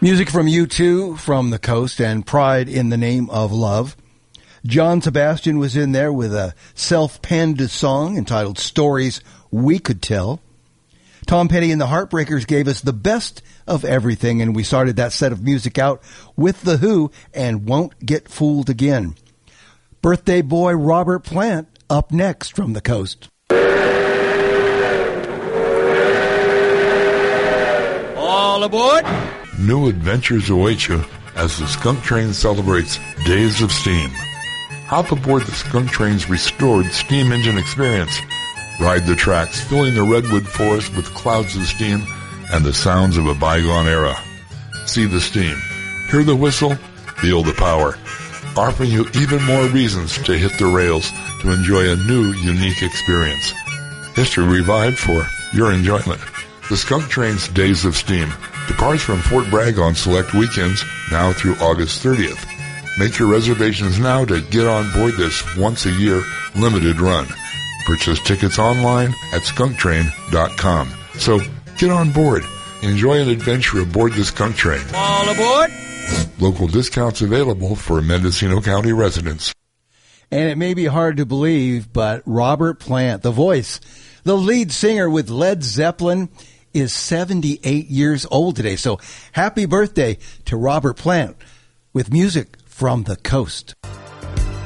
Music from U2, From the Coast, and Pride in the Name of Love. John Sebastian was in there with a self-penned song entitled Stories We Could Tell. Tom Petty and the Heartbreakers gave us the best of everything, and we started that set of music out with The Who and Won't Get Fooled Again. Birthday boy Robert Plant up next from the coast. All aboard! New adventures await you as the Skunk Train celebrates Days of Steam. Hop aboard the Skunk Train's restored steam engine experience. Ride the tracks, filling the redwood forest with clouds of steam and the sounds of a bygone era. See the steam, hear the whistle, feel the power, offering you even more reasons to hit the rails to enjoy a new, unique experience. History revived for your enjoyment. The Skunk Train's Days of Steam departs from Fort Bragg on select weekends now through August 30th. Make your reservations now to get on board this once-a-year limited run. Purchase tickets online at skunktrain.com. So get on board. Enjoy an adventure aboard the Skunk Train. All aboard! Local discounts available for Mendocino County residents. And it may be hard to believe, but Robert Plant, the voice, the lead singer with Led Zeppelin, is 78 years old today. So happy birthday to Robert Plant with music from the coast.